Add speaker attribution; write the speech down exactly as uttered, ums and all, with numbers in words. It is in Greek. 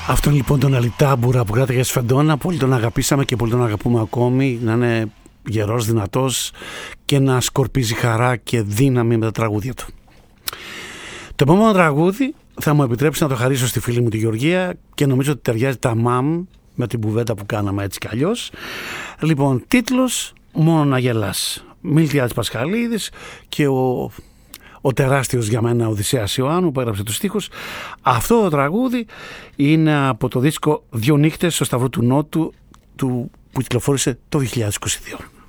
Speaker 1: Αυτόν λοιπόν τον Αλιτάμπουρα που κράτηγε Σφεντόνα, πολύ τον αγαπήσαμε και πολύ τον αγαπούμε ακόμη, να είναι γερός, δυνατός και να σκορπίζει χαρά και δύναμη με τα τραγούδια του. Το επόμενο τραγούδι θα μου επιτρέψει να το χαρίσω στη φίλη μου τη Γεωργία και νομίζω ότι ταιριάζει τα μαμ με την κουβέντα που κάναμε έτσι κι αλλιώς. Λοιπόν, τίτλος «Μόνο να γελάς». Μίλτιας Πασχαλίδης και ο, ο τεράστιος για μένα Οδυσσέας Ιωάννου που έγραψε τους στίχους. Αυτό το τραγούδι είναι από το δίσκο «Δυο νύχτες στο Σταυρό του Νότου» του, που κυκλοφόρησε το δύο χιλιάδες είκοσι δύο.